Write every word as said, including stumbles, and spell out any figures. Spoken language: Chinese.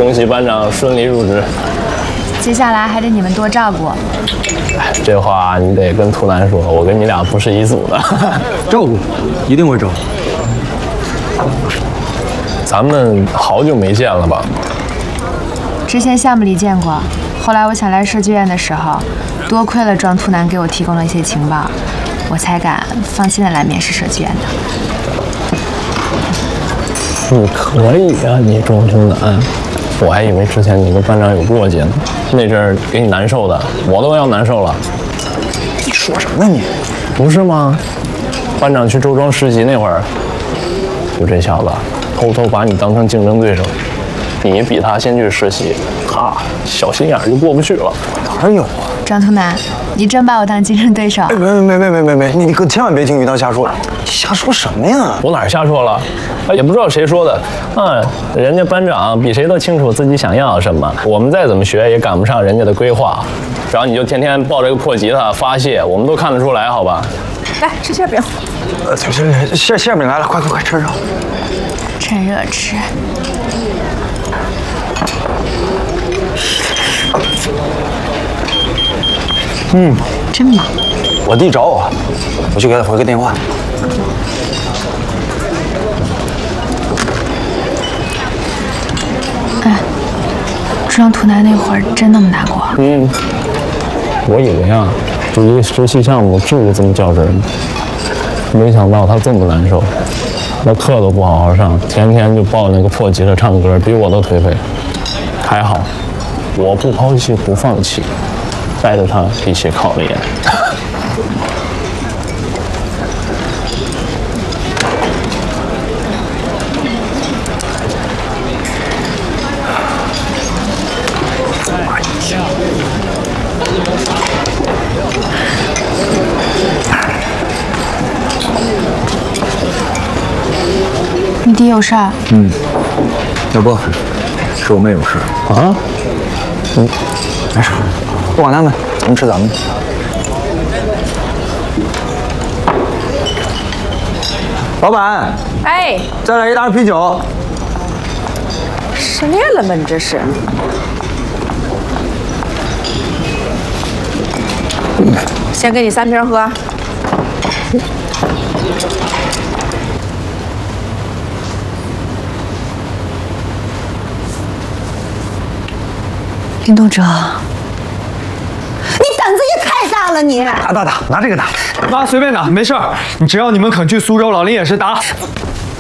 恭喜班长顺利入职。 接下来还得你们多照顾。 哎，这话你得跟图南说，我跟你俩不是一组的。 照顾，一定会照顾。 咱们好久没见了吧？ 之前项目里见过，后来我想来设计院的时候，多亏了庄图南给我提供了一些情报，我才敢放心的来面试设计院的。 你可以啊，你庄图南。我还以为之前你跟班长有过节呢，那阵儿给你难受的，我都要难受了。 你说什么呢你？ 不是吗？班长去周庄实习那会儿，就这小子偷偷把你当成竞争对手，你比他先去实习，他小心眼就过不去了。 哪有啊？ 庄图南，你真把我当竞争对手？ 哎，没没没没没没，你可千万别听于涛瞎说，瞎说什么呀？ 我哪儿瞎说了？哎，也不知道谁说的。嗯，人家班长比谁都清楚自己想要什么，我们再怎么学也赶不上人家的规划。然后你就天天抱着个破吉他发泄，我们都看得出来，好吧？ 来吃馅饼。 呃，这这馅馅饼来了，快快快吃上。 趁热吃。 嗯， 真忙。 我弟找我，我去给他回个电话。 哎，庄图南那会儿真那么难过？ 嗯，我以为啊，这一个实习项目至于这么较真吗？没想到他这么难受，那课都不好好上，天天就抱那个破吉他唱歌，比我都颓废。还好，我不抛弃不放弃，带着他一起考了研。 你弟有事儿？ 嗯，要不是我妹有事啊？ 嗯，没事，不管他们，咱们吃咱们的。老板， 哎， 再来一大啤酒。 失恋了吗？你这是？先给你三瓶喝。 林东哲， 你胆子也太大了你！ 打打打，拿这个打。 妈随便打，没事儿。你只要你们肯去苏州，老林也是打。